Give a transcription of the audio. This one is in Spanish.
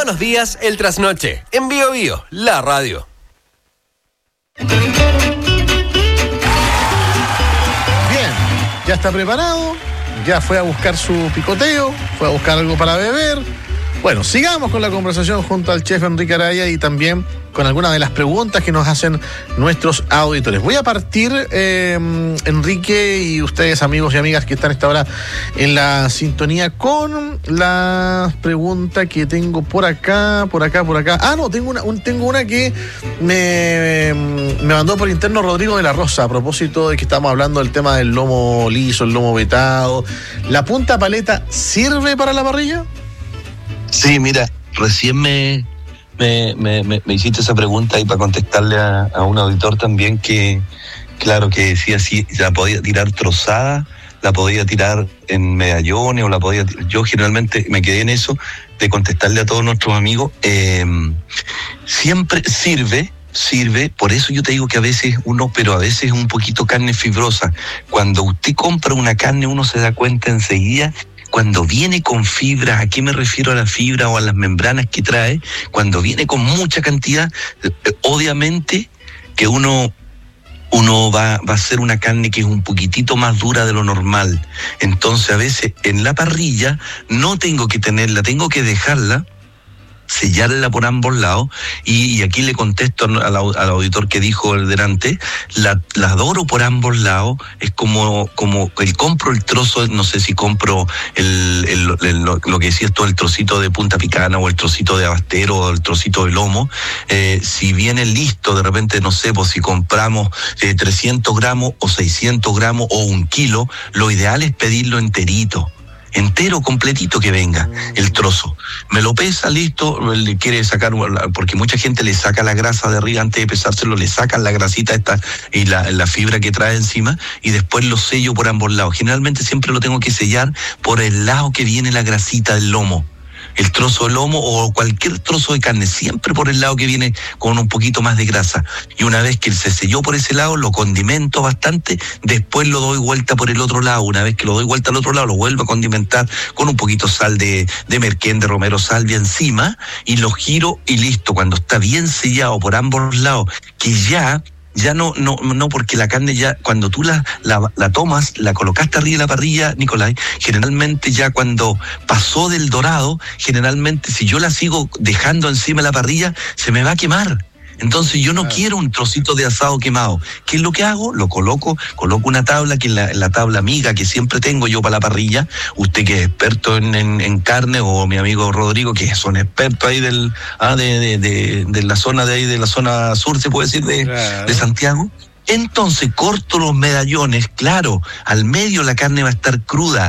Buenos días, el trasnoche. En Bio Bio, la radio. Bien, ya está preparado, ya fue a buscar su picoteo, fue a buscar algo para beber. Bueno, sigamos con la conversación junto al chef Enrique Araya y también con algunas de las preguntas que nos hacen nuestros auditores. Voy a partir, Enrique y ustedes, amigos y amigas que están a esta hora en la sintonía, con la pregunta que tengo por acá. Tengo una que me mandó por interno Rodrigo de la Rosa, a propósito de que estamos hablando del tema del lomo liso, el lomo vetado. ¿La punta paleta sirve para la parrilla? Sí, mira, recién me hiciste esa pregunta y para contestarle a un auditor también que, claro, que decía si la podía tirar trozada, la podía tirar en medallones o la podía tirar. Yo generalmente me quedé en eso de contestarle a todos nuestros amigos. Siempre sirve, por eso yo te digo que a veces pero a veces es un poquito carne fibrosa. Cuando usted compra una carne, uno se da cuenta enseguida. Cuando viene con fibra, ¿a qué me refiero a la fibra o a las membranas que trae? Cuando viene con mucha cantidad, obviamente que uno va a hacer una carne que es un poquitito más dura de lo normal. Entonces a veces en la parrilla no tengo que tenerla, tengo que dejarla, sellarla por ambos lados, y aquí le contesto al auditor que dijo el delante, la doro por ambos lados. Es como compro el trozo, no sé si compro lo que decías tú, el trocito de punta picana o el trocito de abastero o el trocito de lomo, si viene listo, de repente, no sé, pues si compramos 300 gramos o 600 gramos o 1 kilo, lo ideal es pedirlo entero, completito, que venga el trozo. Me lo pesa, listo, le quiere sacar, porque mucha gente le saca la grasa de arriba antes de pesárselo, le sacan la grasita esta y la fibra que trae encima, y después lo sello por ambos lados. Generalmente siempre lo tengo que sellar por el lado que viene la grasita del lomo. El trozo de lomo o cualquier trozo de carne, siempre por el lado que viene con un poquito más de grasa. Y una vez que se selló por ese lado, lo condimento bastante, después lo doy vuelta por el otro lado. Una vez que lo doy vuelta al otro lado, lo vuelvo a condimentar con un poquito sal de merquén, de romero salvia encima, y lo giro y listo. Cuando está bien sellado por ambos lados, que ya no, porque la carne ya, cuando tú la tomas, la colocaste arriba de la parrilla, Nicolás, generalmente ya cuando pasó del dorado, generalmente si yo la sigo dejando encima de la parrilla, se me va a quemar. Entonces yo no quiero un trocito de asado quemado. ¿Qué es lo que hago? Lo coloco una tabla, que es la tabla amiga que siempre tengo yo para la parrilla. Usted que es experto en carne, o mi amigo Rodrigo, que son expertos ahí de la zona de ahí, de la zona sur, se puede decir, de Santiago. Entonces corto los medallones, claro, al medio la carne va a estar cruda.